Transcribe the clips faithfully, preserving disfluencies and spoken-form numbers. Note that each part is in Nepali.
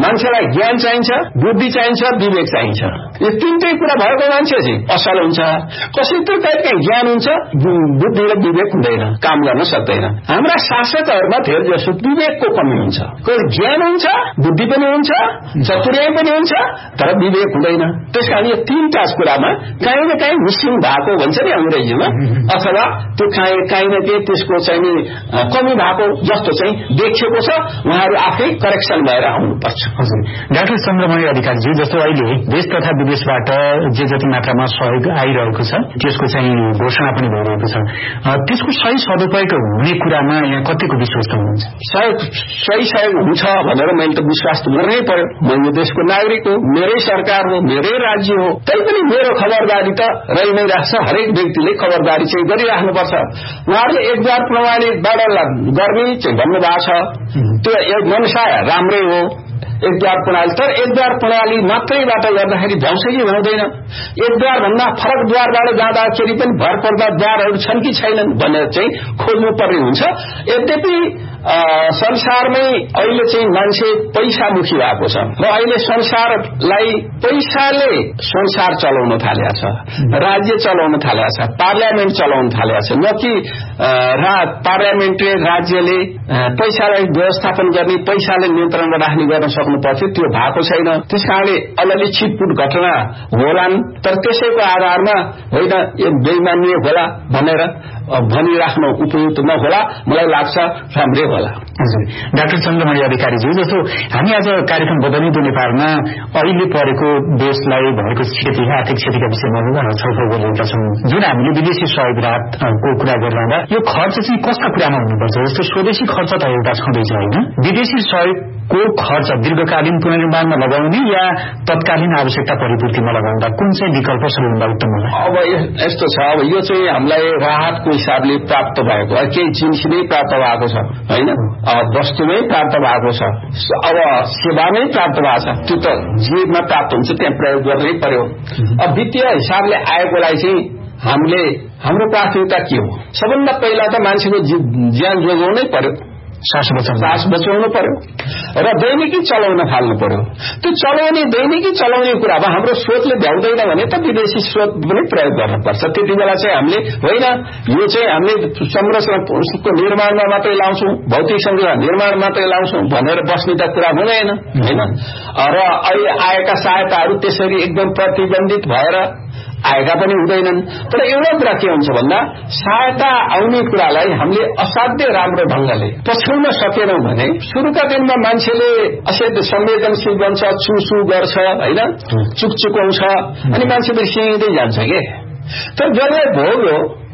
मान्छेलाई ज्ञान चाहिन्छ, बुद्धि चाहिन्छ, विवेक चाहिन्छ। यो तीनटै कुरा भएको मान्छे चाहिँ असल हुन्छ। कसैको कहिलेकाहीँ ज्ञान हुन्छ, बुद्धि र विवेक हुँदैन, काम गर्न सक्दैन। हाम्रा शासकहरूमा धेरै जसो विवेकको कमी हुन्छ। कोही ज्ञान हुन्छ, बुद्धि पनि हुन्छ, चतुर्याइ पनि हुन्छ, तर विवेक हुँदैन। त्यसकारण यो तीनटा कुरामा काहीँ न काहीँ मिसिङ भएको भन्छ नि अंग्रेजीमा, अथवा त्यो काहीँ काहीँ न केही त्यसको चाहिँ नि कमी भएको जस्तो चाहिँ देखिएको छ। उहाँहरू आफै करेक्सन भएर आउनुपर्छ। डाक्टर चन्द्रमणि अधिकारीज्यू, जस्तो अहिले देश तथा विदेशबाट जे जति मात्रामा सहयोग आइरहेको छ त्यसको चाहिँ घोषणा पनि भइरहेको छ, त्यसको सही सदुपयोग हुने कुरामा यहाँ कतिको विश्वास हुनुहुन्छ? सही सहयोग हुन्छ भनेर मैले त विश्वास त गर्नै पर्यो। म यो देशको नागरिक हो, मेरै सरकार हो, मेरै राज्य हो, तैपनि मेरो खबरदारी त रहि नै राख्छ। हरेक व्यक्तिले खबरदारी चाहिँ गरिराख्नुपर्छ। उहाँहरूले एकद्वार प्रणालीबाट गर्ने चाहिँ भन्नुभएको छ, त्यो एक मनसाय राम्रै हो एकद्वार प्रणाली, तर एकद्वार प्रणाली मात्रैबाट गर्दाखेरि भौसकी हुँदैन। एकद्वार भन्दा फरक द्वारबाट जाँदाखेरि पनि भर पर्दा द्वारहरू छन् कि छैनन् भनेर चाहिँ खोज्नु पर्ने हुन्छ। यद्यपि संसारमै अहिले चाहिँ मान्छे पैसामुखी भएको छ र अहिले संसारलाई पैसाले संसार चलाउन थालेको छ, राज्य चलाउन थालेको छ, पार्लियामेन्ट चलाउन थालेको छ। न कि पार्लियामेन्टले राज्यले पैसालाई व्यवस्थापन गर्ने, पैसाले नियन्त्रणमा राख्ने गर्न सक्नु पर्थ्यो, त्यो भएको छैन। त्यसकारणले अलिअलि छिटपुट घटना होलान्, तर त्यसैको आधारमा होइन यो बेइमानी होला भनेर भनिराख्नु उपयुक्त नहोला। मलाई लाग्छ राम्रै होला। डाक्टर चन्द्रमणि अधिकारीज्यू, जस्तो हामी आज कार्यक्रम बदलिँदो नेपालमा अहिले परेको देशलाई भएको क्षति, आर्थिक क्षतिका विषयमा छलफल गरिरहेका छौँ। जुन हामीले विदेशी सहयोग राहतको कुरा गरिरहँदा यो खर्च चाहिँ कस्ता कुरामा हुनुपर्छ? जस्तो स्वदेशी खर्च त एउटा छँदैछ होइन, विदेशी सहयोगको खर्च दीर्घकालीन पुनर्निर्माणमा लगाउने या तत्कालीन आवश्यकता परिपूर्तिमा लगाउँदा कुन चाहिँ विकल्प सबैभन्दा उत्तम होला? अब यस्तो छ, अब यो चाहिँ हामीलाई राहतको हिसाबले प्राप्त भएको, केही जिनिस नै प्राप्त भएको छ होइन, वस्तु नै प्राप्त भएको छ, अब सेवा नै प्राप्त भएको छ, त्यो त जेमा प्राप्त हुन्छ त्यहाँ प्रयोग गर्नै पर्यो। अब वित्तीय हिसाबले आएकोलाई चाहिँ हामीले हाम्रो प्राथमिकता के हो? सबभन्दा पहिला त मान्छेको ज्यान जोगाउनै पर्यो, सास बचाउनु सास बचाउनु पर्यो र दैनिकी चलाउन थाल्नु पर्यो। त्यो चलाउने दैनिकी चलाउने कुरामा हाम्रो स्रोतले भ्याउँदैन भने त विदेशी स्रोत पनि प्रयोग गर्नुपर्छ। त्यति बेला चाहिँ हामीले होइन यो चाहिँ हामीले संरचनाको निर्माणमा मात्रै लाउँछौँ, भौतिक संरचना निर्माण मात्रै लाउँछौँ भनेर बस्ने त कुरा हुँदैन होइन। र अहिले आएका सहायताहरू त्यसरी एकदम प्रतिबन्धित भएर आएका पनि हुँदैनन्। तर एउटा कुरा के हुन्छ भन्दा सहायता आउने कुरालाई हामीले असाध्य राम्रो ढंगले पछ्याउन सकेनौं भने सुरुका दिनमा मान्छेले असाध्य संवेदनशील बन्छ, छुसु गर्छ होइन, चुकचुकाउँछ अनि मान्छे बिर्सिँदै जान्छ के। तर जसलाई भोग्यो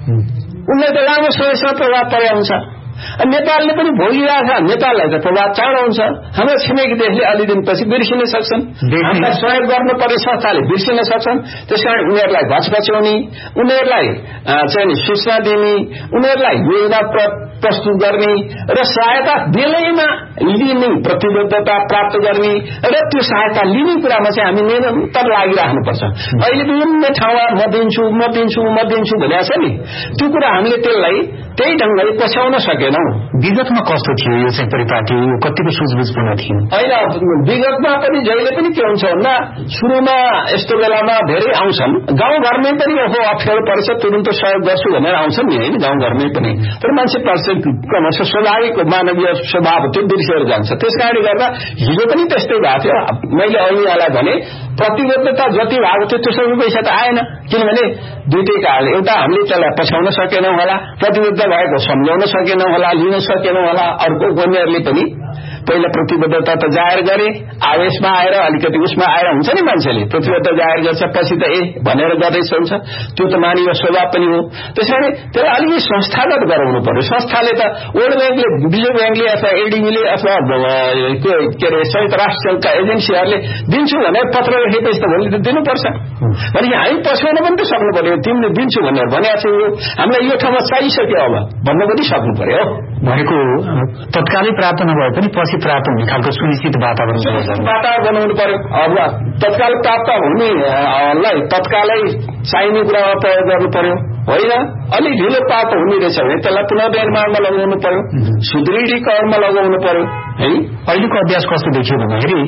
उनलाई त लामो समयसम्म प्रभाव पर्याउँछ। नेपालले पनि भोगिरहेको छ, नेपाललाई त प्रभाव चाँडो हुन्छ। हाम्रो छिमेकी देशले अलि दिनपछि बिर्सिन सक्छन्, हामीलाई सहयोग गर्नुपर्ने संस्थाले बिर्सिन सक्छन्। त्यसकारण उनीहरूलाई घचघच्याउने, उनीहरूलाई चाहिँ सूचना दिने, उनीहरूलाई योजना प्रस्तुत गर्ने र सहायता बेलैमा लिने प्रतिबद्धता प्राप्त गर्ने र त्यो सहायता लिने कुरामा चाहिँ हामी निरन्तर लागिराख्नुपर्छ। अहिले विभिन्न ठाउँमा म दिन्छु म दिन्छु म दिन्छु भनेको छ नि, त्यो कुरा हामीले त्यसलाई त्यही ढंगले पछ्याउन सकेनौं। विगतमा कस्तो थियो यो चाहिँ परिपाटी, कतिको सुझबुझपूर्ण थियो? होइन, विगतमा पनि जहिले पनि के हुन्छ भन्दा सुरुमा यस्तो बेलामा धेरै आउँछन्, गाउँघरमै पनि ओहो अप्ठ्यारो पर्छ तुरुन्त सहयोग गर्छु भनेर आउँछन् नि होइन, गाउँघरमै पनि। तर मान्छे पर्छ क्रमशः स्वाभाविक मानवीय स्वभाव त्यो बिर्सेर जान्छ। त्यसकारणले गर्दा हिजो पनि त्यस्तै भएको थियो। मैले अघि यहाँलाई भने प्रतिबद्धता जति भएको थियो त्यो सबै पैसा त आएन, किनभने दुईटै कारणले, एउटा हामीले त्यसलाई पछ्याउन सकेनौं होला, प्रतिबद्ध भएको सम्झाउन सकेनौं होला, लिन सकेनौं होला। अर्को उनीहरूले पनि पहिला प्रतिबद्धता त जाहेर गरे, आवेशमा आएर अलिकति उसमा आएर हुन्छ नि मान्छेले प्रतिबद्धता जाहेर गर्छ, पछि त ए भनेर गर्दैछ हुन्छ, त्यो त मानवीय स्वभाव पनि हो। त्यसैले त्यसलाई अलिकति संस्थागत गराउनु पर्यो। संस्थाले त वर्ल्ड ब्याङ्कले, विश्व ब्याङ्कले अथवा एडीबीले अथवा के अरे संयुक्त राष्ट्र संघका एजेन्सीहरूले दिन्छु भने पत्र लेखेपछि त भोलि त दिनुपर्छ। भने हामी पछ्याउन पनि त सक्नु पर्यो, तिमीले दिन्छु भनेर भनेको छ, यो हामीलाई यो ठाउँमा चाहिसक्यो अब भन्न पनि सक्नु पर्यो। भनेको तत्कालै प्राप्त नभए पनि पछि प्राप्त हुने खालको सुनिश्चित वातावरण वातावरण बनाउनु पर्यो। अब तत्काल प्राप्त हुनेलाई तत्कालै चाहिने कुरामा प्रयोग गर्नु पर्यो होइन। अलिक ढिलो प्राप्त हुने रहेछ भने त्यसलाई पुनर्निर्माणमा लगाउनु पर्यो, सुदृढीकरणमा लगाउनु पर्यो है। अहिलेको अभ्यास कस्तो देखियो भन्दाखेरि